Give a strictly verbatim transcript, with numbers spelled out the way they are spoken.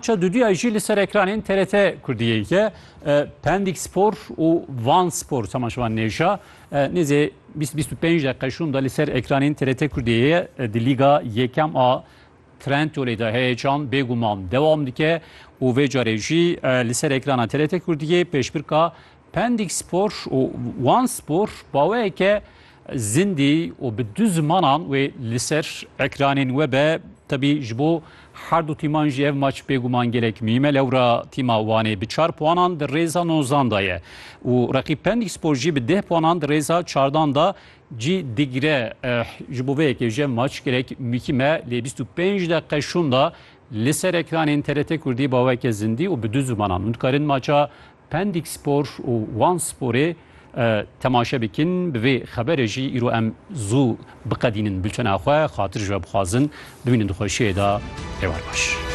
maça düdüya jî li ser ekranên T R T Kurdiyê Pendik Spor û Van Spor temaşevan nêja nêzê bîst bîst û pênc deqe şûn da li ser ekranên T R T Kurdiyê di Lîga Yekem a Trendyolê de heyecan bêguman devam dike û vê carê jî li ser ekrana T R T Kurdiyê pêşbirka Pendik Spor û Van Spor baweyeke zindî û bi du zimanan wê li ser ekranên we be tabii ji bo her du tîman jî ev maç bêguman gelek mîme lewra tîma Wanê bi çar puanan di rêza nozdan da ye û reqîb Pendik Spor jî bi deh puanan di rêza çardan da cî digre ji bo vê yekê ji ev maç gelek mîkime lê bîst û pênc deqe şûn da li ser ekranên T R T Kurdî baweke zindî û bi du zimanan hûn dikarin maça Pendik Spor û Van Sporê temaşe bikin bi vê xeberê jî îro em zû biqedînin bültena xwe xatir ji we bixwazin bibînin dixweşiyê da êvar baş.